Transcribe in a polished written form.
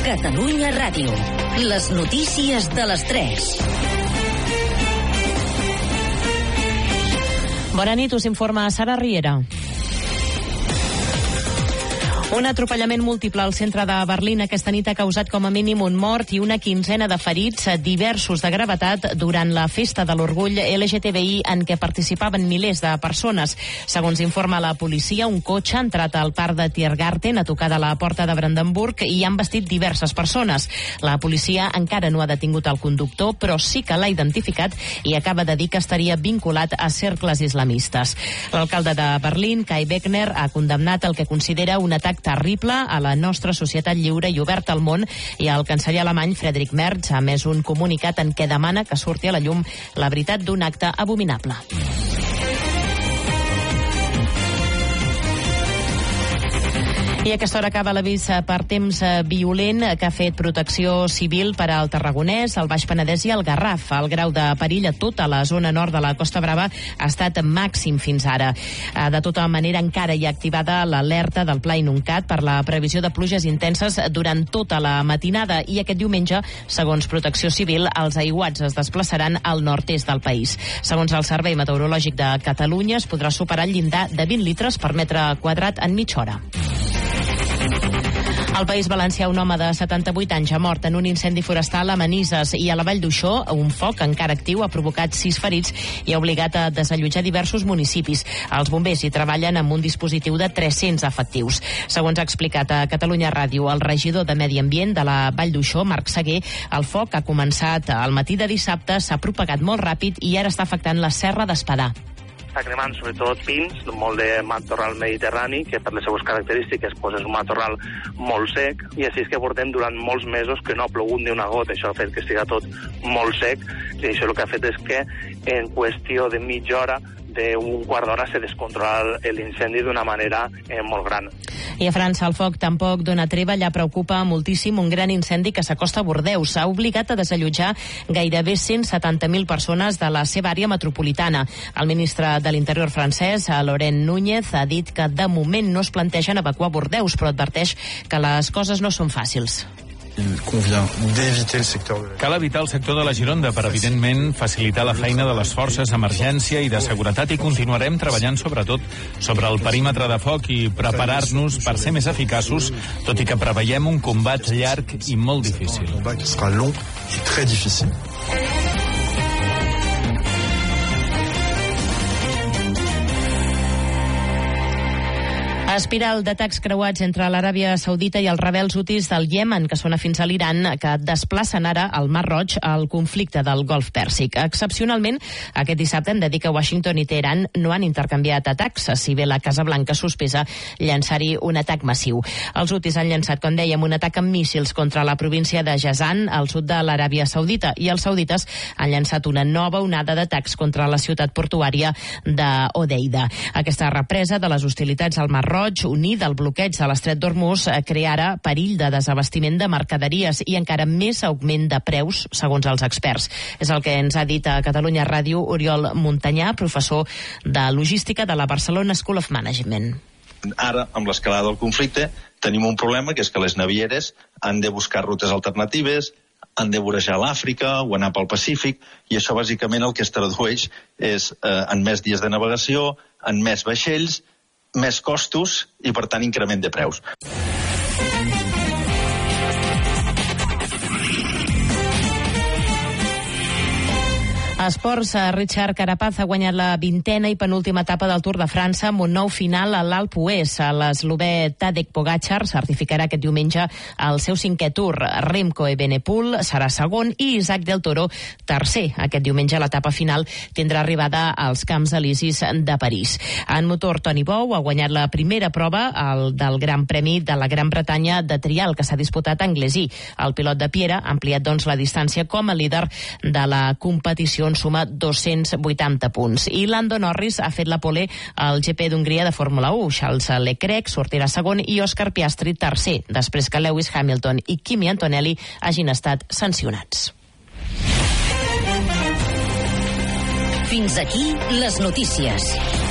Catalunya Ràdio. Les notícies de les 3. Bona nit, us informa Sara Riera. Un atropellament múltiple al centre de Berlín aquesta nit ha causat com a mínim un mort i una quinzena de ferits, diversos de gravetat, durant la festa de l'orgull LGTBI en què participaven milers de persones. Segons informa la policia, un cotxe ha entrat al parc de Tiergarten a tocar de la porta de Brandenburg i han vestit diverses persones. La policia encara no ha detingut el conductor, però sí que l'ha identificat i acaba de dir que estaria vinculat a cercles islamistes. L'alcalde de Berlín, Kai Wegner, ha condemnat el que considera un atac terrible a la nostra societat lliure i oberta al món, i el canceller alemany Friedrich Merz ha emès un comunicat en què demana que surti a la llum la veritat d'un acte abominable. I a aquesta hora acaba l'avís per temps violent que ha fet Protecció Civil per al Tarragonès, el Baix Penedès i el Garraf. El grau de perill a tota la zona nord de la Costa Brava ha estat màxim fins ara. De tota manera, encara hi ha activada l'alerta del Pla Inuncat per la previsió de pluges intenses durant tota la matinada, i aquest diumenge, segons Protecció Civil, els aiguats es desplaçaran al nord-est del país. Segons el Servei Meteorològic de Catalunya, es podrà superar el llindar de 20 litres per metre quadrat en mitja hora. Al País Valencià, un home de 78 anys ha mort en un incendi forestal a Manises, i a la Vall d'Uixó un foc encara actiu ha provocat 6 ferits i ha obligat a desallotjar diversos municipis. Els bombers hi treballen amb un dispositiu de 300 efectius. Segons ha explicat a Catalunya Ràdio el regidor de Medi Ambient de la Vall d'Uixó, Marc Seguer, el foc ha començat al matí de dissabte, s'ha propagat molt ràpid i ara està afectant la Serra d'Espadà. Està cremant sobretot pins, molt de matorral mediterrani, que per les seues característiques és un matorral molt sec, i així és que portem durant molts mesos que no ha plogut ni una gota. Això ha fet que estigui tot molt sec, i això el que ha fet és que en qüestió de mitja hora, d'un quart d'hora, se descontrola l'incendi d'una manera molt gran. I a França el foc tampoc dona treva, allà preocupa moltíssim un gran incendi que s'acosta a Bordeus. S'ha obligat a desallotjar gairebé 170.000 persones de la seva àrea metropolitana. El ministre de l'Interior francès, Laurent Núñez, ha dit que de moment no es plantegen evacuar Bordeus, però adverteix que les coses no són fàcils. Cal evitar el sector de la Gironda per, evidentment, facilitar la feina de les forces d'emergència i de seguretat, i continuarem treballant sobretot sobre el perímetre de foc i preparar-nos per ser més eficaços, tot i que preveiem un combat llarg i molt difícil. Espiral d'atacs creuats entre l'Aràbia Saudita i els rebels hutis del Iemen, que sona fins a l'Iran, que desplacen ara al Mar Roig al conflicte del Golf Pèrsic. Excepcionalment, aquest dissabte hem de dir que Washington i Teheran no han intercanviat atacs, si bé la Casa Blanca sospesa llançar-hi un atac massiu. Els hutis han llançat, com dèiem, un atac amb míssils contra la província de Jazan, al sud de l'Aràbia Saudita, i els saudites han llançat una nova onada d'atacs contra la ciutat portuària d'Odeida. Aquesta represa de les hostilitats al Mar Roig, unida al bloqueig de l'estret d'Hormuz, crea ara perill de desabastiment de mercaderies i encara més augment de preus, segons els experts. És el que ens ha dit a Catalunya Ràdio Oriol Montanyà, professor de logística de la Barcelona School of Management. Ara, amb l'escalada del conflicte, tenim un problema, que és que les navieres han de buscar rutes alternatives, han de vorejar l'Àfrica o anar pel Pacífic, i això bàsicament el que es tradueix és en més dies de navegació, en més vaixells, més costos i, per tant, increment de preus. Esports, Richard Carapaz ha guanyat la 20ª i penúltima etapa del Tour de França amb un nou final a l'Alp d'Huez. L'eslovè Tadej Pogačar certificarà aquest diumenge el seu 5è Tour. Remco Evenepoel serà segon i Isaac del Toro tercer. Aquest diumenge l'etapa final tindrà arribada als Camps Elisis de París. En motor, Toni Bou ha guanyat la primera prova del Gran Premi de la Gran Bretanya de trial, que s'ha disputat a Anglesí. El pilot de Piera ha ampliat doncs la distància com a líder de la competició, en suma 280 punts. I Lando Norris ha fet la pole al GP d'Hongria de Fórmula 1. Charles Leclerc sortirà segon i Oscar Piastri tercer, després que Lewis Hamilton i Kimi Antonelli hagin estat sancionats. Fins aquí les notícies.